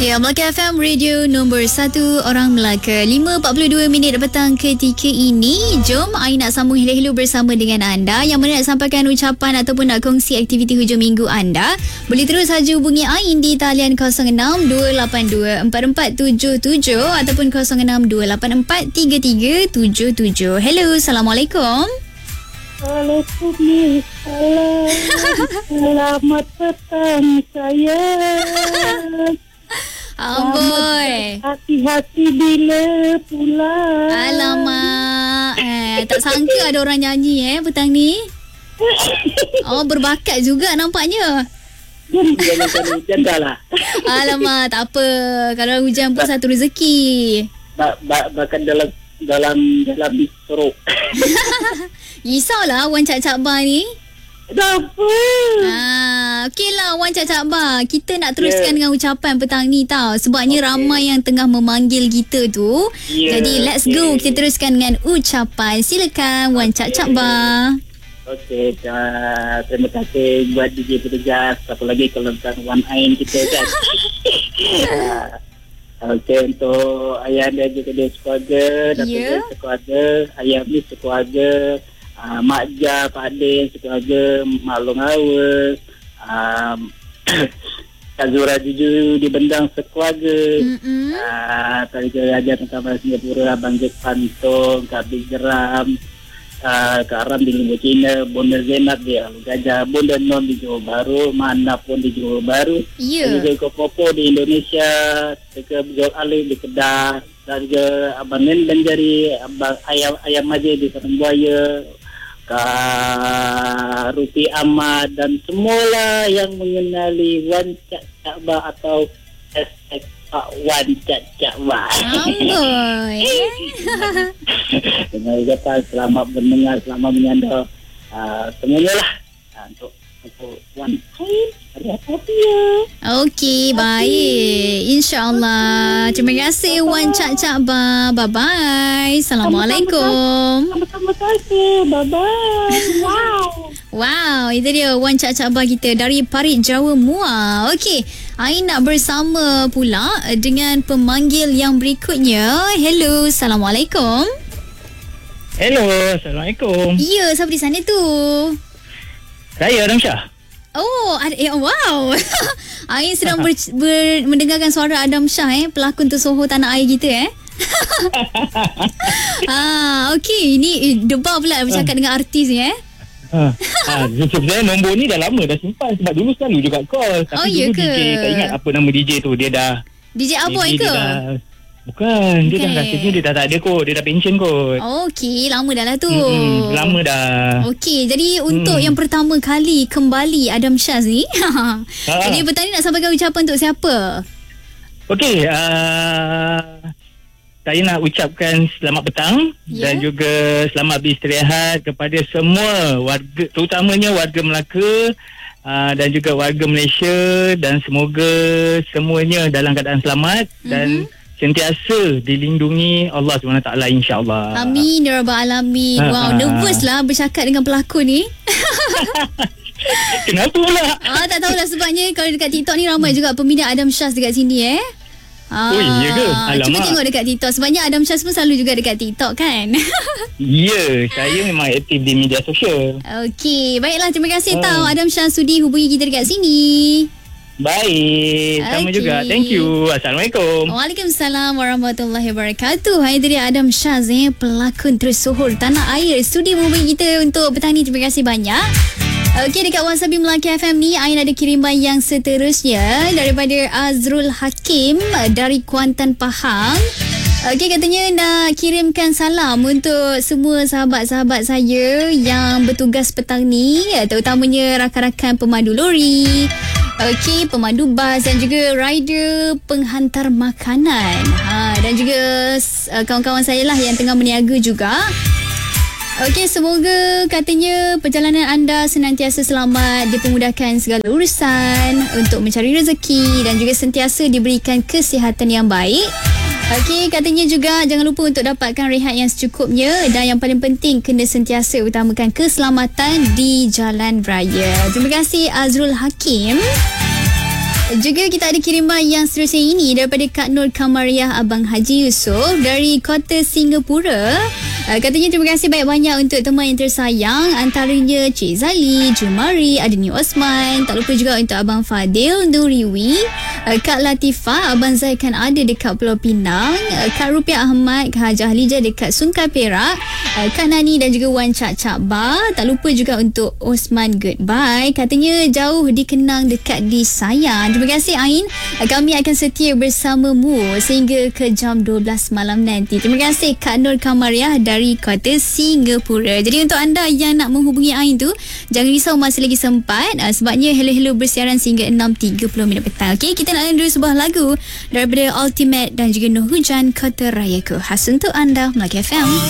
Ya, Melaka FM Radio nombor 1 orang Melaka. 5.42 minit petang ketika ini. Jom Ai nak sambung hello-hello bersama dengan anda. Yang mana nak sampaikan ucapan ataupun nak kongsi aktiviti hujung minggu anda, boleh terus saja hubungi Ain di talian 06-282-4477 ataupun 06-284-3377. Hello, Assalamualaikum. Waalaikumsalam. Selamat petang sayang. Amboi. Hati-hati bila pulang. Alamak. Tak sangka ada orang nyanyi petang ni. Oh, berbakat juga nampaknya. Hujan dah lah. Alamak, tak apa. Kalau hujan pun satu rezeki. Bahkan dalam teruk. Risaulah Wan Cak Bar ni. Tak apa. Okeylah Wan Cak Bar. Kita nak teruskan dengan ucapan petang ni tau. Sebabnya ramai yang tengah memanggil kita tu. Jadi let's go. Kita teruskan dengan ucapan. Silakan Wan Cak Bar. Okey, terima kasih buat DJ Petugas. Apa lagi kalau bukan Wan Ain kita kan. Okey, untuk ayah dan juga dia sekeluarga, Datuk dia sekeluarga, ayah ni sekeluarga, Mak Ja, Pak Adin sekeluarga, Mak Long Awas, Kak Zura Juju di Bendang sekeluarga, tadi Raja Tentara Singapura, Abang Jek Pantong, Kak Bigeram, Kak Ram di Limbu Cina, Bonda Zainab di Alu Gajah, Bonda Non di Johor Bahru, Mana pun di Johor Bahru, juga Kopopo di Indonesia, juga Johor Ali di Kedah, dan juga Abang Nen Banjari, Abang Ayam Majid di Sarang Buaya, Kak Rupi Ahmad, dan semualah yang mengenali Wan Cak Bar atau hashtag Pak Wan Cak Bar. Amboi. Dengan ucapan selamat mendengar, selamat menyanda, semuanya lah untuk Wan Ain. Hati-hati ya. Okey, baik. InsyaAllah. Terima kasih Wan Cak Bar. Bye-bye. Assalamualaikum. Sama-sama kasih. Bye-bye. Wow, itu dia Wan Cak Bar kita dari Parit Jawa Muar. Okey, Ain nak bersama pula dengan pemanggil yang berikutnya. Hello, Assalamualaikum. Hello, Assalamualaikum. Ya, siapa di sana tu? Saya Adam Shah. Oh, wow. Ain sedang mendengarkan suara Adam Shah pelakon tersohor tanah air kita okey, ini debar pula bercakap dengan artis ni Sebenarnya nombor ni dah lama dah simpan sebab dulu selalu juga call. Tapi dulu ke? DJ, tak ingat apa nama DJ tu. Dia dah DJ Aboy ke? Bukan, dia dah rasanya dia dah tak ada kot. Dia dah pension kot. Okey, lama dah lah tu. Lama dah. Okey, jadi untuk yang pertama kali kembali Adam Shah ni jadi petang ni nak sampaikan ucapan untuk siapa? Okey, saya nak ucapkan selamat petang dan juga selamat beristirahat kepada semua warga, terutamanya warga Melaka dan juga warga Malaysia, dan semoga semuanya dalam keadaan selamat dan sentiasa dilindungi Allah SWT, insya-Allah. Amin ya rabbal alamin. Wow, nervous lah bercakap dengan pelakon ni. Kenapa pula? Tak tahulah sebabnya kalau dekat TikTok ni ramai juga peminat Adam Shah dekat sini Oh, iya ke? Alamak. Cuba tengok dekat TikTok. Sebabnya Adam Shah pun selalu juga dekat TikTok kan? Ya, saya memang aktif di media sosial. Okey, baiklah, terima kasih tau Adam Shah sudi hubungi kita dekat sini. Baik, sama juga. Thank you. Assalamualaikum. Waalaikumsalam warahmatullahi wabarakatuh. Hai, dia Adam Shah, pelakon tersohor tanah air, sudi menghubungi kita untuk petang ni. Terima kasih banyak. Okey, dekat Wasabi Melaka FM ni Ain ada kiriman yang seterusnya daripada Azrul Hakim dari Kuantan Pahang. Okey, katanya nak kirimkan salam untuk semua sahabat-sahabat saya yang bertugas petang ni, terutamanya rakan-rakan pemandu lori, okey, pemandu bas dan juga rider penghantar makanan. Dan juga kawan-kawan saya lah yang tengah berniaga juga. Okey, semoga katanya perjalanan anda senantiasa selamat, dipermudahkan segala urusan untuk mencari rezeki dan juga sentiasa diberikan kesihatan yang baik. Okey, katanya juga jangan lupa untuk dapatkan rehat yang secukupnya dan yang paling penting kena sentiasa utamakan keselamatan di jalan raya. Terima kasih Azrul Hakim Juga kita ada kiriman yang seterusnya ini daripada Kak Nur Kamariah Abang Haji Yusof dari Kota Singapura. Katanya terima kasih banyak-banyak untuk teman yang tersayang, antaranya Cik Zali, Jumari, Adni Osman. Tak lupa juga untuk Abang Fadil, Nuriwi, Kak Latifah, Abang Zai kan ada dekat Pulau Pinang, Kak Rupiah Ahmad, Kak Hajah Halijah dekat Sungai Perak, Kak Nani dan juga Wan Cak Cak Bar. Tak lupa juga untuk Osman Goodbye. Katanya jauh dikenang dekat disayang. Terima kasih Ain. Kami akan setia bersamamu sehingga ke jam 12 malam nanti. Terima kasih Kak Nur Kamariah dari Kota Singapura. Jadi untuk anda yang nak menghubungi Ain tu, jangan risau, masih lagi sempat. Sebabnya Hello bersiaran sehingga 6.30 petang. Okey, kita nak dengar sebuah lagu daripada Ultimate dan juga Nur Hujan, Kota Rayaku. Khas untuk anda, Melaka FM.